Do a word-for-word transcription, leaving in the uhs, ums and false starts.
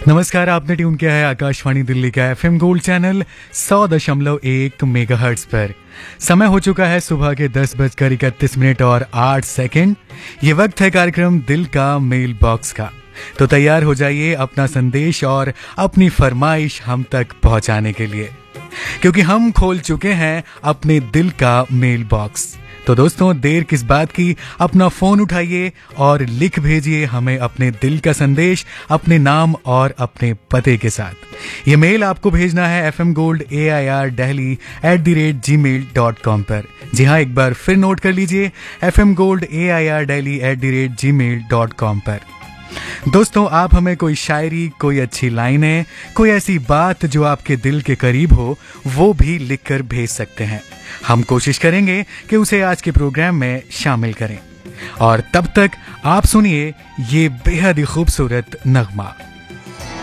नमस्कार, आपने ट्यून किया है आकाशवाणी दिल्ली का एफएम गोल्ड चैनल सौ दशमलव एक मेगाहर्ट्ज पर। समय हो चुका है सुबह के दस बजकर इकतीस मिनट और आठ सेकंड। ये वक्त है कार्यक्रम दिल का मेल बॉक्स का। तो तैयार हो जाइए अपना संदेश और अपनी फरमाइश हम तक पहुंचाने के लिए, क्योंकि हम खोल चुके हैं अपने दिल का मेल बॉक्स। तो दोस्तों, देर किस बात की, अपना फोन उठाइए और लिख भेजिए हमें अपने दिल का संदेश अपने नाम और अपने पते के साथ। ये मेल आपको भेजना है F M gold A I R Delhi at the rate ji mail dot com पर। जी हाँ, एक बार फिर नोट कर लीजिए, F M gold A I R Delhi at the rate ji mail dot com पर। दोस्तों, आप हमें कोई शायरी, कोई अच्छी लाइनें, कोई ऐसी बात जो आपके दिल के करीब हो, वो भी लिखकर भेज सकते हैं। हम कोशिश करेंगे कि उसे आज के प्रोग्राम में शामिल करें। और तब तक आप सुनिए ये बेहद ही खूबसूरत नगमा।